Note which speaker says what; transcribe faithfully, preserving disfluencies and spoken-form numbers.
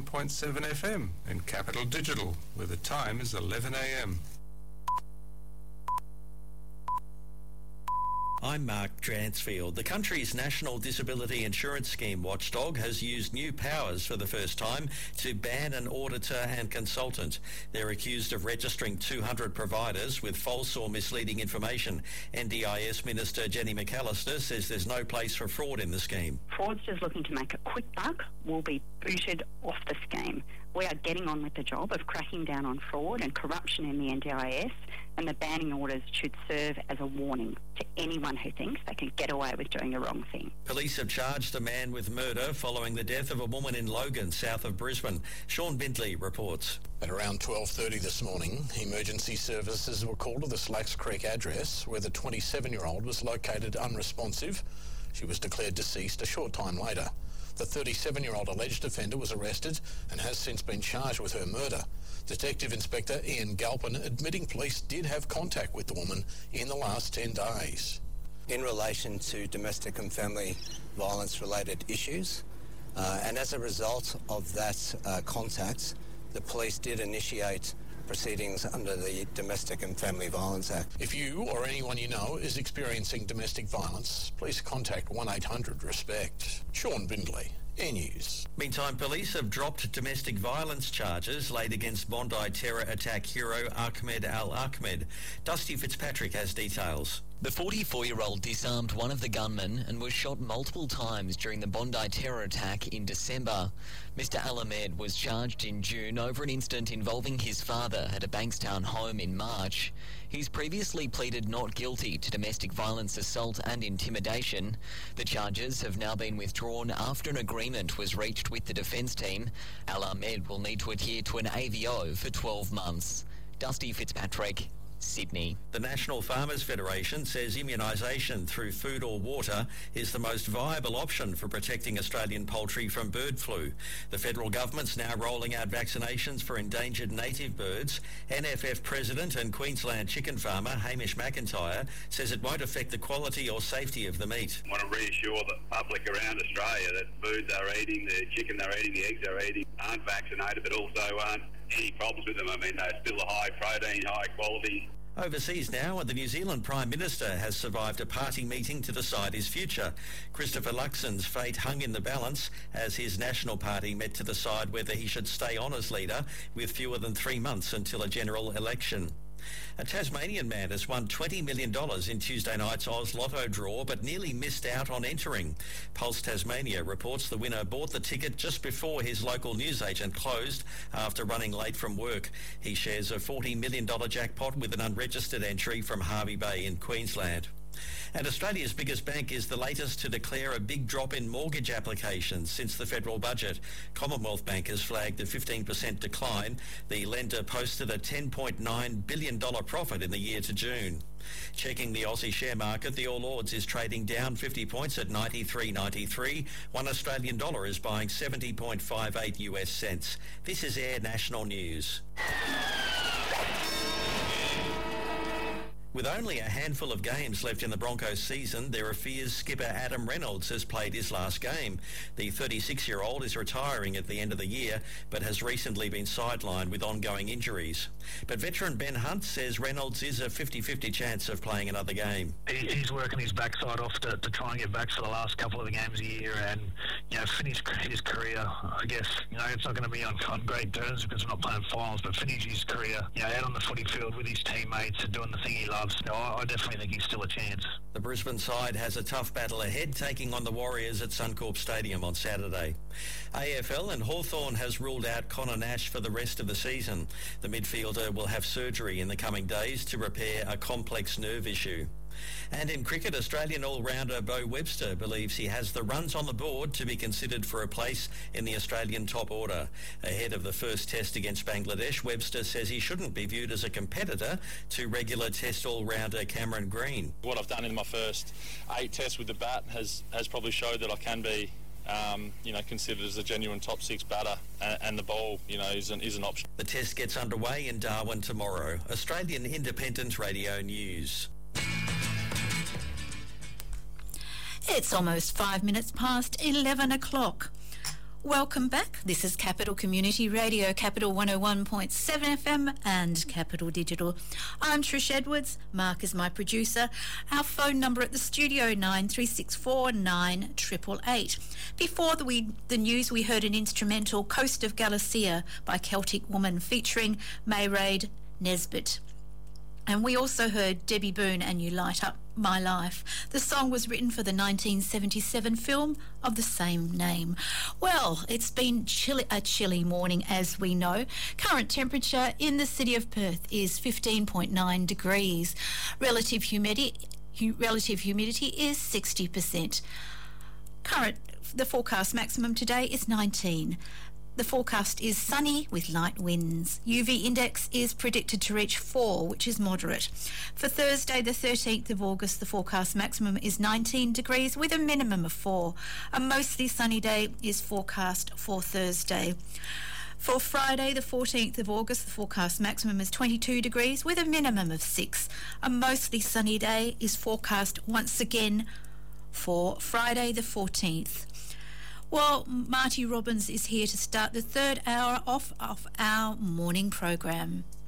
Speaker 1: point seven F M and Capital Digital, where the time is eleven a m.
Speaker 2: I'm Mark Dransfield. The country's National Disability Insurance Scheme watchdog has used new powers for the first time to ban an auditor and consultant. They're accused of registering two hundred providers with false or misleading information. N D I S Minister Jenny McAllister says there's no place for fraud in the scheme.
Speaker 3: Fraudsters looking to make a quick buck will be booted off the scheme. We are getting on with the job of cracking down on fraud and corruption in the N D I S, and the banning orders should serve as a warning to anyone who thinks they can get away with doing the wrong thing.
Speaker 2: Police have charged a man with murder following the death of a woman in Logan, south of Brisbane. Sean Bindley reports.
Speaker 4: At around twelve thirty this morning, emergency services were called to the Slacks Creek address where the twenty-seven-year-old was located unresponsive. She was declared deceased a short time later. The thirty-seven-year-old alleged offender was arrested and has since been charged with her murder. Detective Inspector Ian Galpin admitting police did have contact with the woman in the last ten days.
Speaker 5: In relation to domestic and family violence related issues, uh, and as a result of that uh, contact, the police did initiate proceedings under the Domestic and Family Violence Act.
Speaker 4: If you or anyone you know is experiencing domestic violence, please contact one eight hundred RESPECT. Sean Bindley, Air News.
Speaker 2: Meantime, police have dropped domestic violence charges laid against Bondi terror attack hero Ahmed Al-Ahmed. Dusty Fitzpatrick has details.
Speaker 6: The forty-four-year-old disarmed one of the gunmen and was shot multiple times during the Bondi terror attack in December. Mister Al-Ahmed was charged in June over an incident involving his father at a Bankstown home in March. He's previously pleaded not guilty to domestic violence assault and intimidation. The charges have now been withdrawn after an agreement was reached with the defence team. Al-Ahmed will need to adhere to an A V O for twelve months. Dusty Fitzpatrick, Sydney.
Speaker 2: The National Farmers Federation says immunisation through food or water is the most viable option for protecting Australian poultry from bird flu. The federal government's now rolling out vaccinations for endangered native birds. N F F President and Queensland chicken farmer Hamish McIntyre says it won't affect the quality or safety of the meat.
Speaker 7: I want to reassure the public around Australia that food they're eating, the chicken they're eating, the eggs they're eating aren't vaccinated, but also aren't any problems with them. I mean, they're still a high protein, high quality.
Speaker 2: Overseas now, and the New Zealand Prime Minister has survived a party meeting to decide his future. Christopher Luxon's fate hung in the balance as his National Party met to decide whether he should stay on as leader with fewer than three months until a general election. A Tasmanian man has won twenty million dollars in Tuesday night's Oz Lotto draw but nearly missed out on entering. Pulse Tasmania reports the winner bought the ticket just before his local newsagent closed after running late from work. He shares a forty million dollars jackpot with an unregistered entry from Hervey Bay in Queensland. And Australia's biggest bank is the latest to declare a big drop in mortgage applications since the federal budget. Commonwealth Bank has flagged a fifteen percent decline. The lender posted a ten point nine billion dollars profit in the year to June. Checking the Aussie share market, the All Ords is trading down fifty points at ninety-three ninety-three. One Australian dollar is buying seventy point five eight U S cents. This is Air National News. With only a handful of games left in the Broncos season, there are fears skipper Adam Reynolds has played his last game. The thirty-six-year-old is retiring at the end of the year, but has recently been sidelined with ongoing injuries. But veteran Ben Hunt says Reynolds is a fifty-fifty chance of playing another game.
Speaker 8: He's working his backside off to, to try and get back for the last couple of the games a year and, you know, finish his career. I guess, you know, it's not going to be on, on great terms because we're not playing finals, but finish his career, you know, out on the footy field with his teammates and doing the thing he loves. No, I definitely think he's still a chance.
Speaker 2: The Brisbane side has a tough battle ahead, taking on the Warriors at Suncorp Stadium on Saturday. A F L and Hawthorn has ruled out Connor Nash for the rest of the season. The midfielder will have surgery in the coming days to repair a complex nerve issue. And in cricket, Australian all-rounder Beau Webster believes he has the runs on the board to be considered for a place in the Australian top order. Ahead of the first test against Bangladesh, Webster says he shouldn't be viewed as a competitor to regular test all-rounder Cameron Green.
Speaker 9: What I've done in my first eight tests with the bat has, has probably showed that I can be Um, you know, considered as a genuine top six batter, and, and the ball, you know, is an, is an option.
Speaker 2: The test gets underway in Darwin tomorrow. Australian Independent Radio News.
Speaker 10: It's almost five minutes past eleven o'clock. Welcome back. This is Capital Community Radio, Capital one oh one point seven F M and Capital Digital. I'm Trish Edwards. Mark is my producer. Our phone number at the studio, nine three six four nine eight eight eight. Before the, we, the news, we heard an instrumental, Coast of Galicia by Celtic Woman, featuring Mayraid Nesbitt. And we also heard Debbie Boone and You Light Up My Life. The song was written for the nineteen seventy-seven film of the same name. Well, it's been chilly, a chilly morning, as we know. Current temperature in the city of Perth is fifteen point nine degrees. Relative humidity, hu- relative humidity is sixty percent. Current, the forecast maximum today is nineteen. The forecast is sunny with light winds. U V index is predicted to reach four, which is moderate. For Thursday, the thirteenth of August, the forecast maximum is nineteen degrees with a minimum of four. A mostly sunny day is forecast for Thursday. For Friday, the fourteenth of August, the forecast maximum is twenty-two degrees with a minimum of six. A mostly sunny day is forecast once again for Friday the fourteenth. Well, Marty Robbins is here to start the third hour off of our morning program.